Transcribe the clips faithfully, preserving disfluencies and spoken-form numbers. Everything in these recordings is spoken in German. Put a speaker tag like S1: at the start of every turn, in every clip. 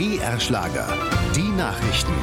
S1: B R-Schlager, die Nachrichten.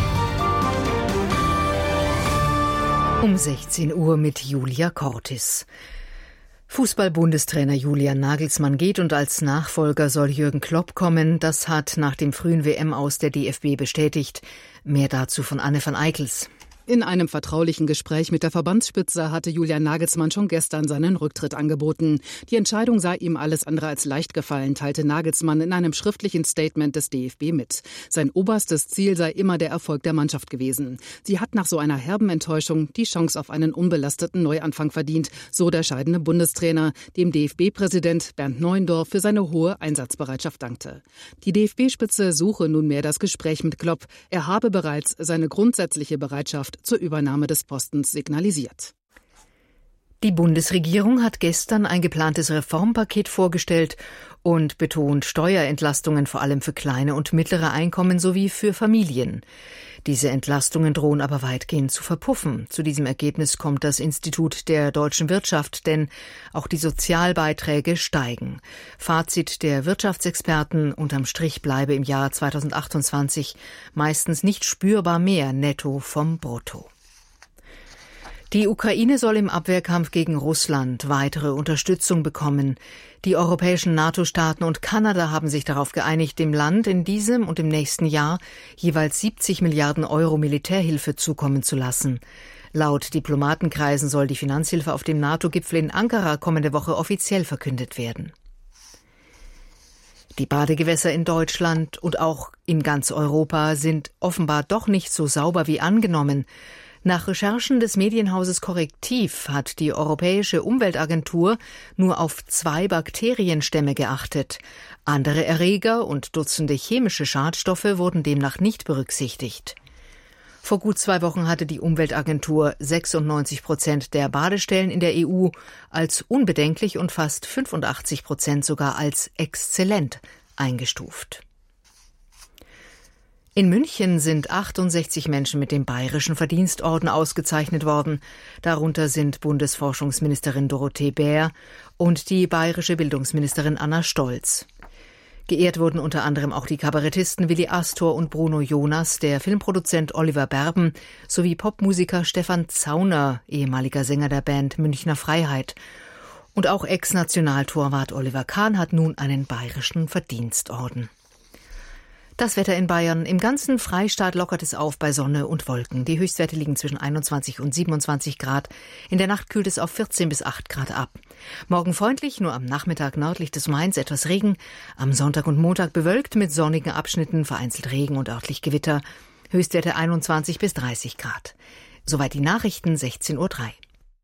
S2: Um sechzehn Uhr mit Julia Cortis. Fußball-Bundestrainer Julian Nagelsmann geht und als Nachfolger soll Jürgen Klopp kommen. Das hat nach dem frühen W M-Aus der D F B bestätigt. Mehr dazu von Anne van Eickels.
S3: In einem vertraulichen Gespräch mit der Verbandsspitze hatte Julian Nagelsmann schon gestern seinen Rücktritt angeboten. Die Entscheidung sei ihm alles andere als leicht gefallen, teilte Nagelsmann in einem schriftlichen Statement des D F B mit. Sein oberstes Ziel sei immer der Erfolg der Mannschaft gewesen. Sie hat nach so einer herben Enttäuschung die Chance auf einen unbelasteten Neuanfang verdient, so der scheidende Bundestrainer, dem D F B-Präsident Bernd Neuendorf für seine hohe Einsatzbereitschaft dankte. Die D F B-Spitze suche nunmehr das Gespräch mit Klopp. Er habe bereits seine grundsätzliche Bereitschaft zur Übernahme des Postens signalisiert.
S2: Die Bundesregierung hat gestern ein geplantes Reformpaket vorgestellt und betont Steuerentlastungen vor allem für kleine und mittlere Einkommen sowie für Familien. Diese Entlastungen drohen aber weitgehend zu verpuffen. Zu diesem Ergebnis kommt das Institut der deutschen Wirtschaft, denn auch die Sozialbeiträge steigen. Fazit der Wirtschaftsexperten: Unterm Strich bleibe im Jahr zweitausendachtundzwanzig meistens nicht spürbar mehr netto vom Brutto. Die Ukraine soll im Abwehrkampf gegen Russland weitere Unterstützung bekommen. Die europäischen NATO-Staaten und Kanada haben sich darauf geeinigt, dem Land in diesem und im nächsten Jahr jeweils siebzig Milliarden Euro Militärhilfe zukommen zu lassen. Laut Diplomatenkreisen soll die Finanzhilfe auf dem NATO-Gipfel in Ankara kommende Woche offiziell verkündet werden. Die Badegewässer in Deutschland und auch in ganz Europa sind offenbar doch nicht so sauber wie angenommen. Nach Recherchen des Medienhauses Correctiv hat die Europäische Umweltagentur nur auf zwei Bakterienstämme geachtet. Andere Erreger und Dutzende chemische Schadstoffe wurden demnach nicht berücksichtigt. Vor gut zwei Wochen hatte die Umweltagentur sechsundneunzig Prozent der Badestellen in der E U als unbedenklich und fast fünfundachtzig Prozent sogar als exzellent eingestuft. In München sind achtundsechzig Menschen mit dem Bayerischen Verdienstorden ausgezeichnet worden. Darunter sind Bundesforschungsministerin Dorothee Bär und die bayerische Bildungsministerin Anna Stolz. Geehrt wurden unter anderem auch die Kabarettisten Willi Astor und Bruno Jonas, der Filmproduzent Oliver Berben sowie Popmusiker Stefan Zauner, ehemaliger Sänger der Band Münchner Freiheit. Und auch Ex-Nationaltorwart Oliver Kahn hat nun einen Bayerischen Verdienstorden. Das Wetter in Bayern: Im ganzen Freistaat lockert es auf bei Sonne und Wolken. Die Höchstwerte liegen zwischen einundzwanzig und siebenundzwanzig Grad. In der Nacht kühlt es auf vierzehn bis acht Grad ab. Morgen freundlich, nur am Nachmittag nördlich des Mains etwas Regen. Am Sonntag und Montag bewölkt mit sonnigen Abschnitten, vereinzelt Regen und örtlich Gewitter. Höchstwerte einundzwanzig bis dreißig Grad. Soweit die Nachrichten, sechzehn Uhr drei.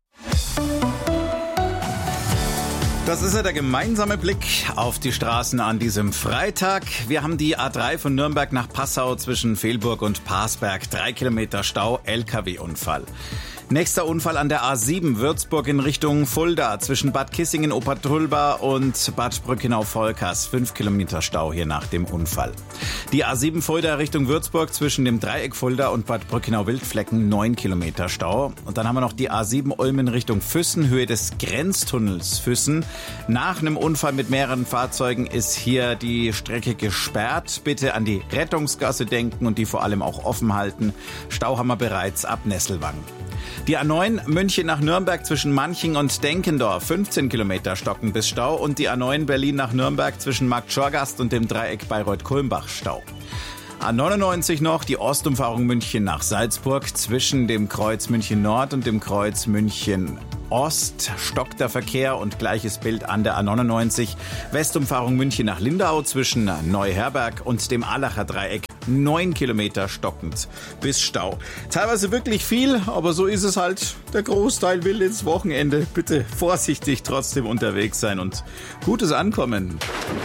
S4: Das ist ja der gemeinsame Blick auf die Straßen an diesem Freitag. Wir haben die A drei von Nürnberg nach Passau zwischen Velburg und Parsberg. Drei Kilometer Stau, L K W-Unfall. Nächster Unfall an der A sieben Würzburg in Richtung Fulda zwischen Bad Kissingen-Obertrülba und Bad Brückenau-Volkers. Fünf Kilometer Stau hier nach dem Unfall. Die A sieben Fulda Richtung Würzburg zwischen dem Dreieck Fulda und Bad Brückenau-Wildflecken. Neun Kilometer Stau. Und dann haben wir noch die A sieben Ulm in Richtung Füssen, Höhe des Grenztunnels Füssen. Nach einem Unfall mit mehreren Fahrzeugen ist hier die Strecke gesperrt. Bitte an die Rettungsgasse denken und die vor allem auch offen halten. Stau haben wir bereits ab Nesselwang. Die A neun München nach Nürnberg zwischen Manching und Denkendorf, fünfzehn Kilometer stocken bis Stau. Und die A neun Berlin nach Nürnberg zwischen Marktschorgast und dem Dreieck Bayreuth-Kulmbach Stau. A neunundneunzig noch, die Ostumfahrung München nach Salzburg zwischen dem Kreuz München Nord und dem Kreuz München Ost stockt der Verkehr und gleiches Bild an der A neunundneunzig. Westumfahrung München nach Lindau zwischen Neuherberg und dem Allacher Dreieck. Neun Kilometer stockend bis Stau. Teilweise wirklich viel, aber so ist es halt. Der Großteil will ins Wochenende. Bitte vorsichtig trotzdem unterwegs sein und gutes Ankommen.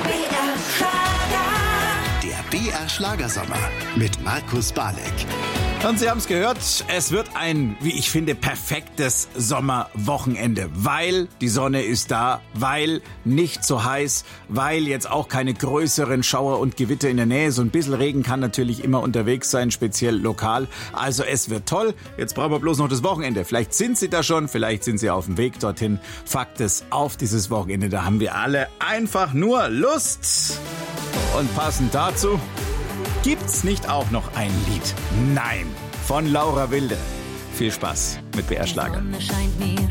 S1: Der B R-Schlagersommer mit Markus Balek.
S4: Und Sie haben es gehört, es wird ein, wie ich finde, perfektes Sommerwochenende, weil die Sonne ist da, weil nicht so heiß, weil jetzt auch keine größeren Schauer und Gewitter in der Nähe. So ein bisschen Regen kann natürlich immer unterwegs sein, speziell lokal. Also es wird toll. Jetzt brauchen wir bloß noch das Wochenende. Vielleicht sind Sie da schon, vielleicht sind Sie auf dem Weg dorthin. Fakt ist, auf dieses Wochenende, da haben wir alle einfach nur Lust. Und passend dazu Gibt's nicht auch noch ein Lied? Nein, von Laura Wilde. Viel Spaß mit B R Schlager.
S5: Die Sonne scheint mir